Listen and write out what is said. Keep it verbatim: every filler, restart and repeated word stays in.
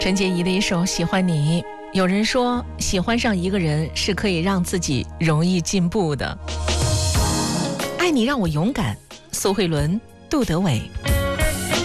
陈洁仪的一首《喜欢你》。有人说，喜欢上一个人是可以让自己容易进步的。爱你让我勇敢，苏慧伦、杜德伟。